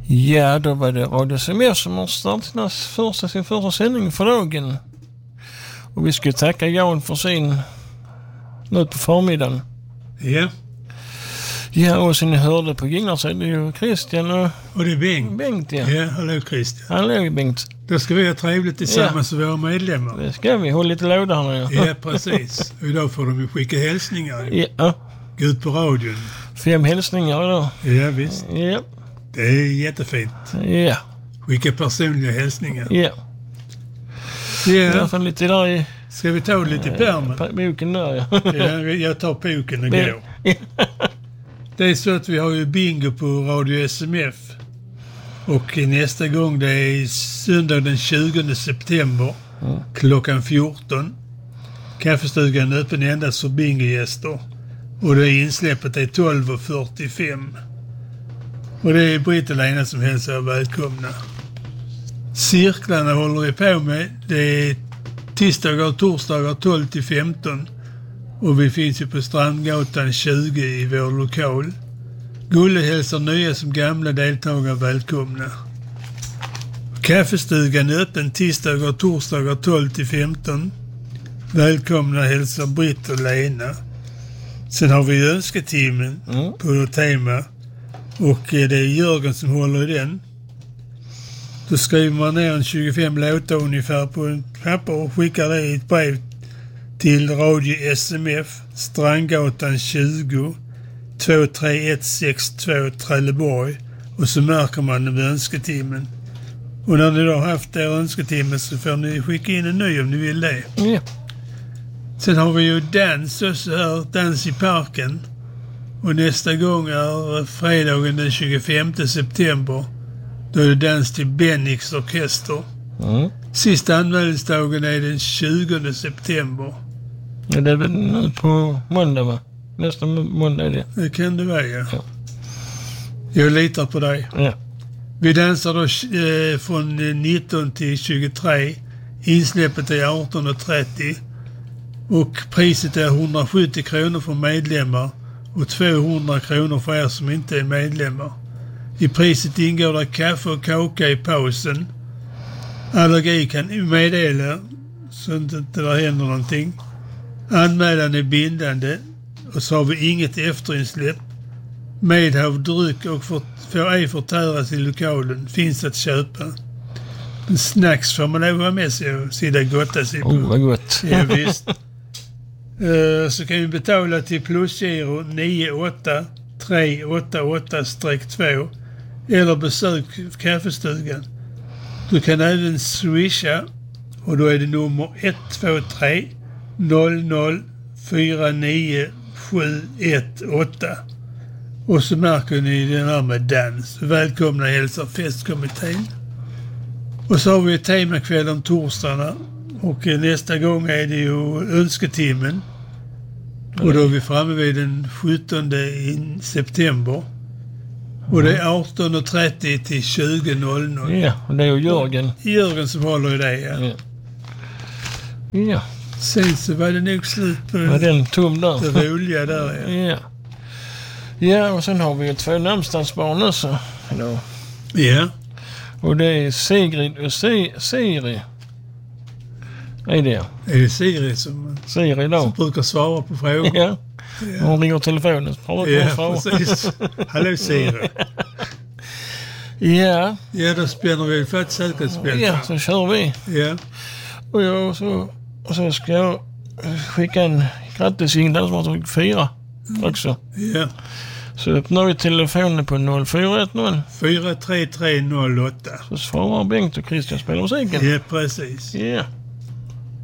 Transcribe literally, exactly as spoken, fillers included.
Ja, då var det Radio S M F som har startat första, sin första sändning för dagen. Och vi ska tacka Jan för sin nu på förmiddagen. Ja. Ja, och sen ni hörde på jinglar så är det ju Christian och... Och det är Bengt. Bengt, ja. Ja, hallå Christian. Hallå Bengt. Då ska vi ha trevligt tillsammans med ja. våra medlemmar. Det ska vi, hålla lite låda här nu. Ja, precis. Och idag får de ju skicka hälsningar. Ja. Gå ut på radion. Fem hälsningar idag. Ja, visst. Ja. Det är jättefint. Ja. Skicka personliga hälsningar. Ja. Ja. I alla fall lite där i... Ska vi ta lite i pärmen? Boken där, ja. Ja, jag tar boken och går. Det är så att vi har ju bingo på Radio S M F. Och nästa gång det är söndag den tjugonde september mm. klockan fjorton. Kaffestugan är öppen endast för bingogäster. Och det är insläppet är tolv och fyrtiofem. Och det är Britt och Lena som hälsar välkomna. Cirklarna håller vi på med. Det är tisdagar och torsdagar tolv till femton. Och vi finns ju på Strandgatan tjugo i vår lokal. Gulle hälsar nya som gamla deltagare välkomna. Kaffestugan är öppen tisdagar och torsdagar tolv till femton. Välkomna hälsar Britt och Lena. Sen har vi önsketimmen mm. på tema. Och det är Jörgen som håller i den. Då skriver man ner en tjugofem låtar ungefär på en papper och skickar det i ett brev till Radio S M F, Strandgatan tjugo, två tre ett sex två Trelleborg. Och så märker man den med önsketimmen. Och när ni då har haft er önsketimmen så får ni skicka in en ny om ni vill det. Ja. Sen har vi ju dans också här, dans i parken. Och nästa gång är fredagen den tjugofemte september. Då är det dans till Bennix orkester. Mm. Sista anmälningsdagen är den tjugonde september. Ja, det är väl nu på måndag, va? Nästa måndag är det. Det kan det vara, ja. ja. Jag litar på dig. Ja. Vi dansar då eh, från nitton till tjugotre. Insläppet är arton och trettio. Och priset är hundrasjuttio kronor för medlemmar och tvåhundra kronor för er som inte är medlemmar. I priset ingår det kaffe och kaka i pausen. Allergi kan meddela så att det inte där händer någonting. Anmälan är bindande och så har vi inget efterinsläpp. Medhav dryck och för, får ej förtäras i lokalen finns att köpa. Men snacks får man lov med sig och sida gotta sig på. Oh, vad gott. Ja, visst. uh, så kan vi betala till plusgiro nio åtta tre åtta åtta två eller besök kaffestugan. Du kan även swisha och då är det nummer ett två tre noll noll fyra nio sju ett åtta. Och så märker ni den här med dans. Välkomna hälsar festkommittén. Och så har vi ett temakväll om torsdagarna. Och nästa gång är det ju önsketimmen. Och då är vi framme vid den sjuttonde september. Och det är arton och trettio till tjugo noll noll. Ja, och det är ju Jörgen. Jörgen som håller i det, ja. Ja. ja. Sen så var det nog slut på var den tom där. Det roliga där, ja. Ja. Ja, och sen har vi ju två namnsdagsbarn också. Då. Ja. Och det är Sigrid och si- Siri. Är det? Är det Siri som, Siri då? som brukar svara på frågor? Ja. ja. Hon ringer telefonen. Ja, precis. Hallå Siri. ja. Ja, då spänner vi för ett säkerhetsbälte. Ja, så kör vi. Ja. Och, jag, så, och så ska jag skicka en grattisignal som har tagit fyra också. Ja. Så öppnar vi telefonen på noll fyra ett noll fyra tre tre noll åtta. Så svarar Bengt och Christian spelar musiken. Ja, precis. Ja.